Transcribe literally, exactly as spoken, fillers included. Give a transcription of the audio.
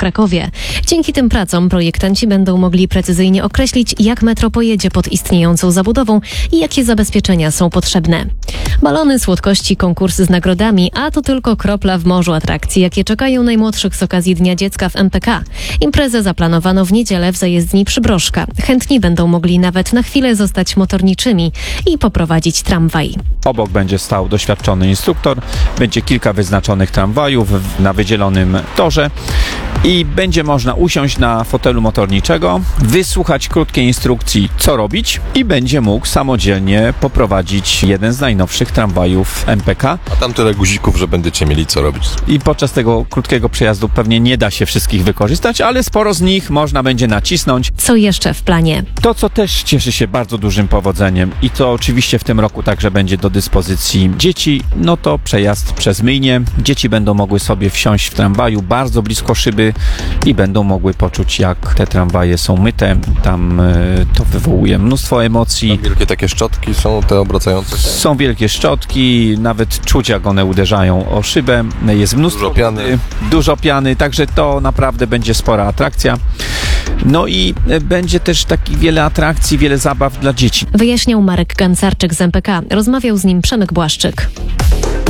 Krakowie. Dzięki tym pracom projektanci będą mogli precyzyjnie określić, jak metro pojedzie pod istniejącą zabudową i jakie zabezpieczenia są potrzebne. Balony, słodkości, konkursy z nagrodami, a to tylko kropla w morzu atrakcji, jakie czekają najmłodszych z okazji Dnia Dziecka w M P K. Imprezę zaplanowano w niedzielę w zajezdni Przybrożka. Chętni będą mogli nawet na chwilę zostać motorniczymi i poprowadzić tramwaj. Obok będzie stał doświadczony instruktor, będzie kilka wyznaczonych tramwajów na wydzielonym torze i będzie można usiąść na fotelu motorniczego, wysłuchać krótkiej instrukcji, co robić i będzie mógł samodzielnie poprowadzić jeden z najnowszych tramwajów M P K. A tam tyle guzików, że będziecie mieli co robić. I podczas tego krótkiego przejazdu pewnie nie da się wszystkich wykorzystać, ale sporo z nich można będzie nacisnąć. Co jeszcze w planie? To, co też cieszy się bardzo dużym powodzeniem i to oczywiście w tym roku także będzie do dyspozycji dzieci, no to przejazd przez Myjnie. Dzieci będą mogły sobie wsiąść w tramwaju bardzo blisko szyby i będą mogły poczuć, jak te tramwaje są myte. Tam y, to wywołuje mnóstwo emocji. Tam wielkie takie szczotki są te obracające się. Są wielkie szczotki, nawet czuć, jak one uderzają o szybę. Jest mnóstwo Dużo piany. Wody, dużo piany, także to naprawdę będzie spora atrakcja. No i będzie też takich wiele atrakcji, wiele zabaw dla dzieci. Wyjaśniał Marek Gancarczyk z M P K. Rozmawiał z nim Przemek Błaszczyk.